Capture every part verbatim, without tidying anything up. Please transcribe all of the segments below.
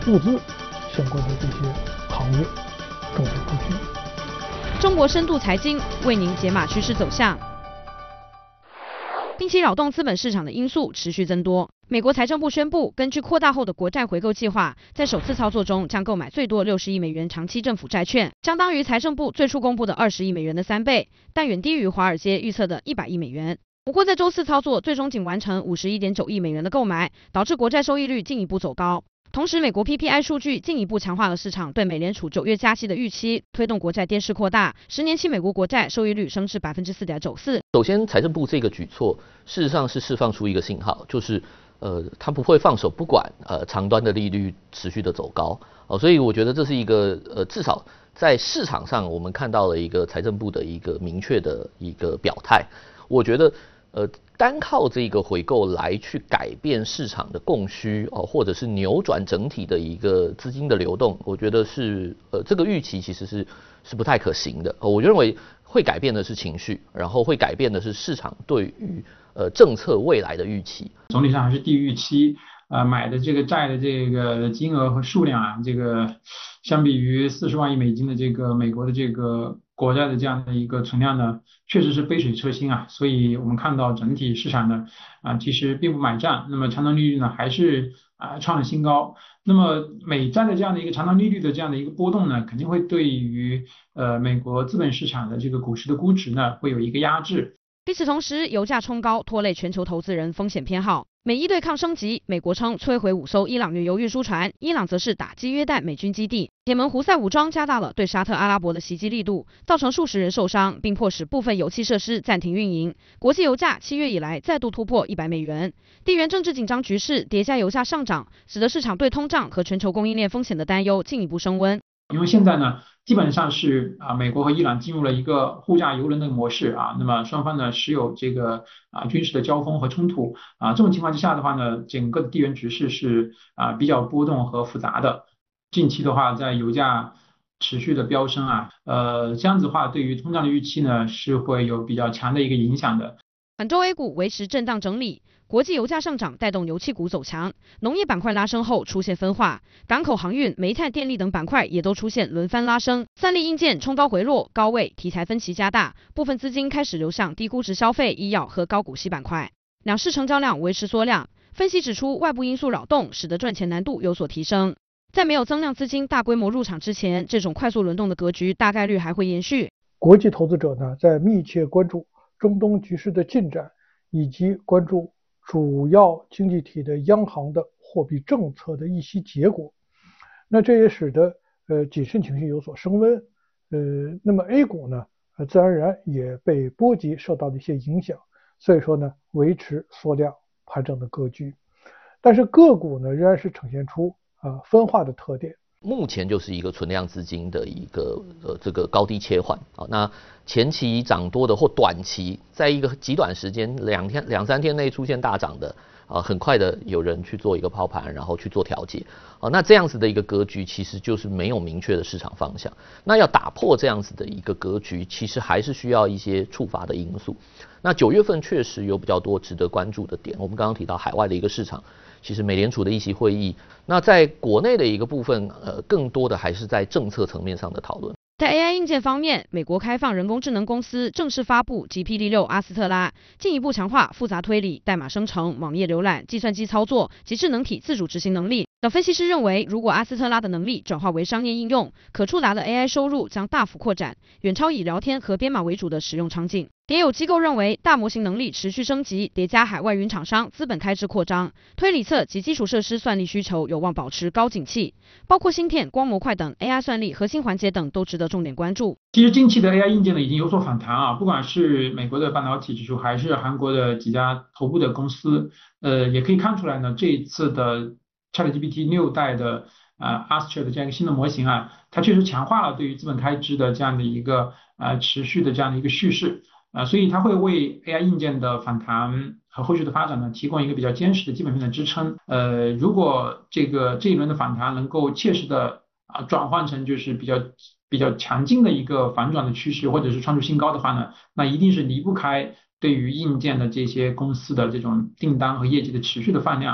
物资相关的这些行业重点布局。 中国深度财经为您解码趋势走向。近期扰动资本市场的因素持续增多。美国财政部宣布，根据扩大后的国债回购计划，在首次操作中将购买最多六十亿美元长期政府债券，相当于财政部最初公布的二十亿美元的三倍，但远低于华尔街预测的一百亿美元。不过在周四操作，最终仅完成五十一点九亿美元的购买，导致国债收益率进一步走高。同时，美国 P P I 数据进一步强化了市场对美联储九月加息的预期，推动国债跌势扩大。十年期美国国债收益率升至 百分之四点九四。 首先，财政部这个举措事实上是释放出一个信号，就是呃，它不会放手不管，呃，长端的利率持续的走高。哦，所以我觉得这是一个呃，至少在市场上我们看到了一个财政部的一个明确的一个表态。我觉得呃。单靠这个回购来去改变市场的供需哦，或者是扭转整体的一个资金的流动，我觉得是呃这个预期其实是是不太可行的。哦，我认为会改变的是情绪，然后会改变的是市场对于呃政策未来的预期。 总体上还是低于预期，呃买的这个债的这个金额和数量啊，这个相比于四十万亿美金的这个美国的这个国债的这样的一个存量呢，确实是杯水车薪啊，所以我们看到整体市场呢啊其实并不买账，那么长短利率呢还是啊创了新高，那么美债的这样的一个长短利率的这样的一个波动呢，肯定会对于呃美国资本市场的这个股市的估值呢会有一个压制。 与此同时，油价冲高拖累全球投资人风险偏好。美伊对抗升级，美国称摧毁五艘伊朗原油运输船，伊朗则是打击约旦美军基地。也门胡塞武装加大了对沙特阿拉伯的袭击力度，造成数十人受伤，并迫使部分油气设施暂停运营。国际油价七月以来再度突破一百美元。地缘政治紧张局势叠加油价上涨，使得市场对通胀和全球供应链风险的担忧进一步升温。 因为现在呢，基本上是啊，美国和伊朗进入了一个护驾油轮的模式啊，那么双方呢时有这个啊军事的交锋和冲突啊，这种情况之下的话呢，整个的地缘局势是啊比较波动和复杂的。近期的话，在油价持续的飙升啊，呃，这样子的话对于通胀的预期呢是会有比较强的一个影响的。 本周 A 股维持震荡整理，国际油价上涨带动油气股走强，农业板块拉升后出现分化，港口航运、煤炭、电力等板块也都出现轮番拉升，三力硬件冲高回落，高位题材分歧加大，部分资金开始流向低估值消费、医药和高股息板块。两市成交量维持缩量，分析指出外部因素扰动，使得赚钱难度有所提升。在没有增量资金大规模入场之前，这种快速轮动的格局大概率还会延续。 国际投资者呢，在密切关注中东局势的进展，以及关注主要经济体的央行的货币政策的议息结果，那这也使得呃谨慎情绪有所升温，呃，那么 A 股呢，呃自然而然也被波及受到的一些影响，所以说呢，维持缩量盘整的格局，但是个股呢仍然是呈现出啊、呃、分化的特点。 目前就是一个存量资金的一个呃这个高低切换啊，那前期涨多的或短期在一个极短时间两天两三天内出现大涨的啊，很快的有人去做一个抛盘，然后去做调节啊，那这样子的一个格局其实就是没有明确的市场方向。那要打破这样子的一个格局，其实还是需要一些触发的因素。那九月份确实有比较多值得关注的点，我们刚刚提到海外的一个市场。其实美联储的议息会议，那在国内的一个部分，呃，更多的还是在政策层面上的讨论。 在 A I 硬件方面，美国开放人工智能公司正式发布 G P T 六 阿斯特拉，进一步强化复杂推理、代码生成、网页浏览、计算机操作及智能体自主执行能力。等分析师认为，如果阿斯特拉的能力转化为商业应用，可触达的 A I 收入将大幅扩展，远超以聊天和编码为主的使用场景。也有机构认为，大模型能力持续升级，叠加海外云厂商资本开支扩张，推理侧及基础设施算力需求有望保持高景气，包括芯片、光模块等 A I 算力核心环节等都值得重点关注。 其实近期的 A I 硬件呢已经有所反弹啊，不管是美国的半导体指数，还是韩国的几家头部的公司，呃，也可以看出来呢，这一次的 ChatGPT 六代的呃 Astro 的这样一个新的模型啊，它确实强化了对于资本开支的这样的一个呃持续的这样的一个叙事。啊、呃，所以它会为 A I 硬件的反弹和后续的发展呢提供一个比较坚实的基本面的支撑。呃，如果这个这一轮的反弹能够切实的啊转换成就是比较比较强劲的一个反转的趋势，或者是创出新高的话呢，那一定是离不开对于硬件的这些公司的这种订单和业绩的持续的放量。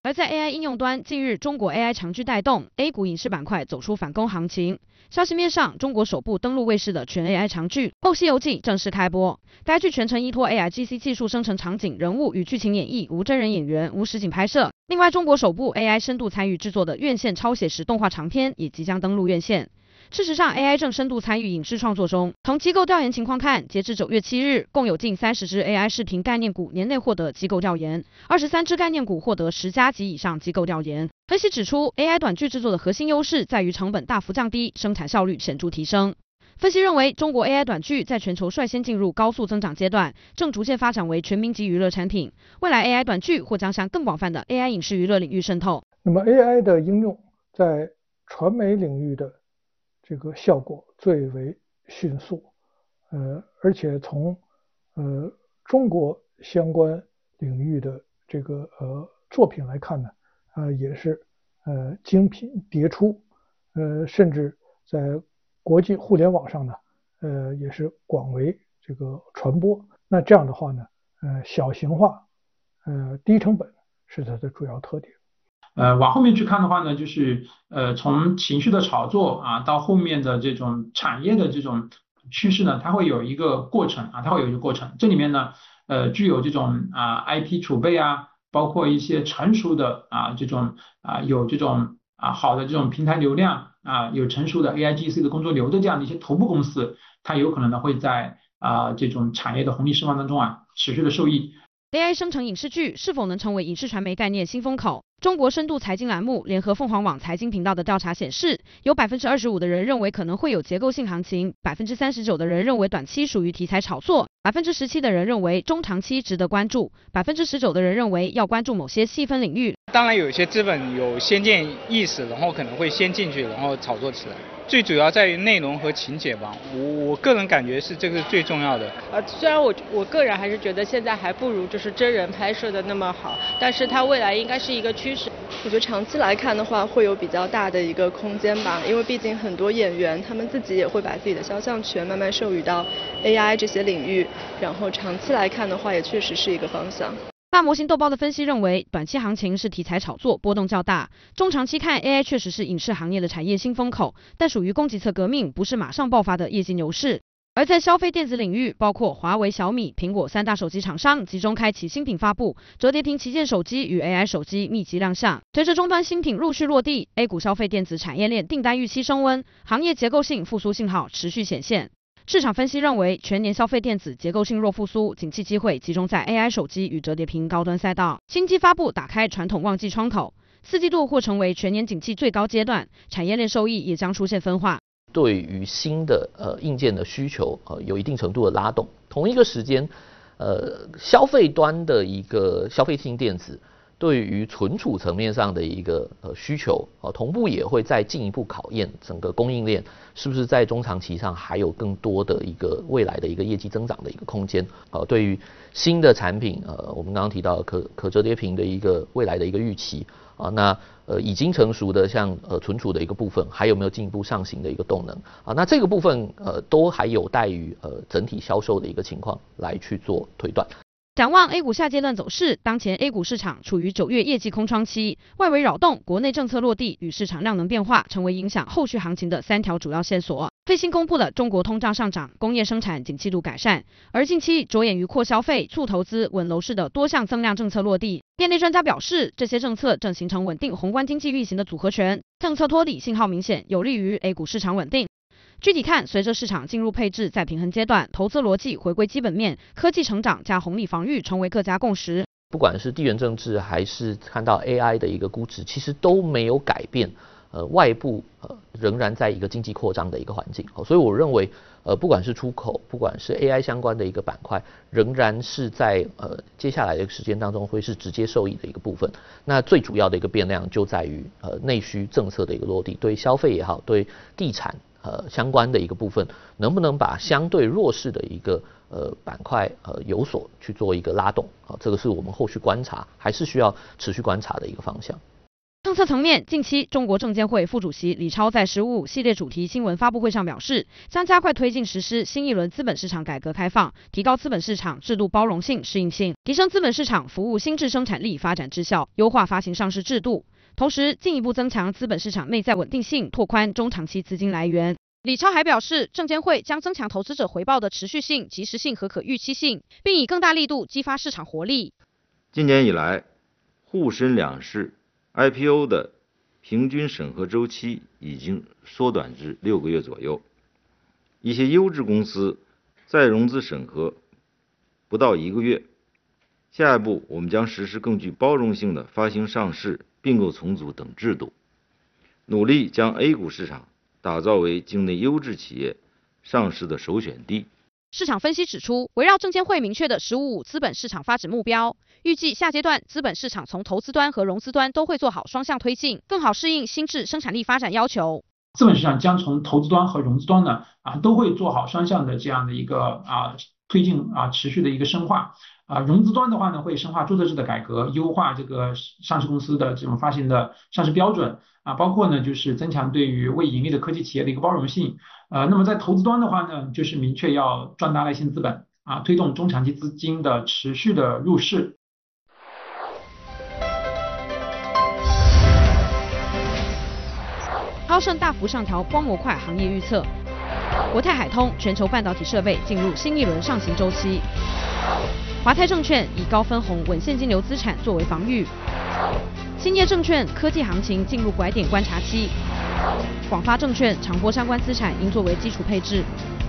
而在 A I 应用端，近日中国 A I 强势带动 A 股影视板块走出反攻行情。消息面上，中国首部登陆卫视的全 A I 长剧《后西游记》正式开播。该剧全程依托 A I G C 技术生成场景、人物与剧情演绎，无真人演员、无实景拍摄。另外，中国首部 A I 深度参与制作的院线超写实动画长片也即将登陆院线。事实上 ，A I 正深度参与影视创作中。从机构调研情况看，截至九月七日，共有近三十只 A I 视频概念股年内获得机构调研，二十三只概念股获得十家及以上机构调研。分析指出 ，A I 短剧制作的核心优势在于成本大幅降低，生产效率显著提升。分析认为，中国 A I 短剧在全球率先进入高速增长阶段，正逐渐发展为全民级娱乐产品。未来 A I 短剧或将向更广泛的 A I 影视娱乐领域渗透。 那么 A I 的应用在传媒领域的这个效果最为迅速，呃，而且从呃中国相关领域的这个呃作品来看呢，啊、呃、也是呃精品迭出，呃甚至在国际互联网上呢，呃也是广为这个传播。那这样的话呢，呃小型化，呃低成本是它的主要特点。 呃，往后面去看的话呢，就是呃，从情绪的炒作啊，到后面的这种产业的这种趋势呢，它会有一个过程啊，它会有一个过程。这里面呢，呃，具有这种啊 I P 储备啊，包括一些成熟的啊这种啊有这种啊好的这种平台流量啊，有成熟的 A I G C 的工作流的这样的一些头部公司，它有可能呢会在啊这种产业的红利释放当中啊持续的受益。 A I 生成影视剧是否能成为影视传媒概念新风口？中国深度财经栏目联合凤凰网财经频道的调查显示，有 百分之二十五 的人认为可能会有结构性行情， 百分之三十九 的人认为短期属于题材炒作， 百分之十七 的人认为中长期值得关注， 百分之十九 的人认为要关注某些细分领域。 当然有一些资本有先见意识，然后可能会先进去，然后炒作起来。最主要在于内容和情节吧，我我个人感觉是这个是最重要的。 呃，虽然我我个人还是觉得现在还不如就是真人拍摄的那么好，但是它未来应该是一个趋势。 我觉得长期来看的话，会有比较大的一个空间吧，因为毕竟很多演员他们自己也会把自己的肖像权慢慢授予到 A I 这些领域，然后长期来看的话，也确实是一个方向。 大模型豆包的分析认为，短期行情是题材炒作，波动较大；中长期看 ，A I 确实是影视行业的产业新风口，但属于供给侧革命，不是马上爆发的业绩牛市。而在消费电子领域，包括华为、小米、苹果三大手机厂商集中开启新品发布，折叠屏旗舰手机与 A I 手机密集亮相。随着终端新品陆续落地 ，A 股消费电子产业链订单预期升温，行业结构性复苏信号持续显现。市场分析认为，全年消费电子结构性弱复苏，景气机会集中在 A I 手机与折叠屏高端赛道。新机发布打开传统旺季窗口，四季度或成为全年景气最高阶段，产业链收益也将出现分化。 对于新的呃硬件的需求呃有一定程度的拉动。同一个时间，呃消费端的一个消费性电子对于存储层面上的一个呃需求啊、呃，同步也会再进一步考验整个供应链是不是在中长期上还有更多的一个未来的一个业绩增长的一个空间啊、呃。对于新的产品，呃，我们刚刚提到可可折叠屏的一个未来的一个预期啊、呃，那呃已经成熟的像呃存储的一个部分，还有没有进一步上行的一个动能啊、呃？那这个部分呃都还有待于呃整体销售的一个情况来去做推断。 展望 A 股下阶段走势，当前 A 股市场处于九月业绩空窗期，外围扰动、国内政策落地与市场量能变化，成为影响后续行情的三条主要线索。最新公布的中国通胀上涨、工业生产景气度改善，而近期着眼于扩消费、促投资、稳楼市的多项增量政策落地。业内专家表示，这些政策正形成稳定宏观经济运行的组合拳，政策托底信号明显，有利于 A 股市场稳定。具体看，随着市场进入配置再平衡阶段，投资逻辑回归基本面，科技成长加红利防御成为各家共识。 不管是地缘政治还是看到 A I 的一个估值，其实都没有改变。呃，外部呃仍然在一个经济扩张的一个环境，所以我认为，呃，不管是出口，不管是 A I 相关的一个板块，仍然是在呃接下来的时间当中会是直接受益的一个部分。那最主要的一个变量就在于呃内需政策的一个落地，对消费也好，对地产呃相关的一个部分，能不能把相对弱势的一个呃板块呃有所去做一个拉动啊、呃，这个是我们后续观察还是需要持续观察的一个方向。 政策层面，近期中国证监会副主席李超在“十五五”系列主题新闻发布会上表示，将加快推进实施新一轮资本市场改革开放，提高资本市场制度包容性、适应性，提升资本市场服务新质生产力发展质效，优化发行上市制度，同时进一步增强资本市场内在稳定性，拓宽中长期资金来源。李超还表示，证监会将增强投资者回报的持续性、及时性和可预期性，并以更大力度激发市场活力。 今年以来，沪深两市 I P O 的平均审核周期已经缩短至六个月左右，一些优质公司再融资审核不到一个月。下一步，我们将实施更具包容性的发行上市、并购重组等制度，努力将 A 股市场打造为境内优质企业上市的首选地。 市场分析指出，围绕证监会明确的“十五五”资本市场发展目标，预计下阶段资本市场从投资端和融资端都会做好双向推进，更好适应新质生产力发展要求。 资本市场将从投资端和融资端呢啊都会做好双向的这样的一个啊推进啊持续的一个深化。啊，融资端的话呢，会深化注册制的改革，优化这个上市公司的这种发行的上市标准啊，包括呢就是增强对于未盈利的科技企业的一个包容性。呃，那么在投资端的话呢，就是明确要壮大耐性资本啊，推动中长期资金的持续的入市。 高盛大幅上调光模块行业预测，国泰海通全球半导体设备进入新一轮上行周期。华泰证券以高分红稳现金流资产作为防御。兴业证券科技行情进入拐点观察期。广发证券长波相关资产应作为基础配置。